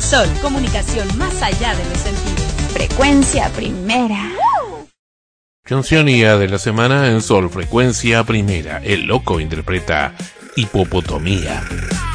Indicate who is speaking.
Speaker 1: Sol, comunicación más allá de los sentidos.
Speaker 2: Frecuencia Primera.
Speaker 3: Cancionía de la semana en Sol, Frecuencia Primera. El Loco interpreta Hipopotomía.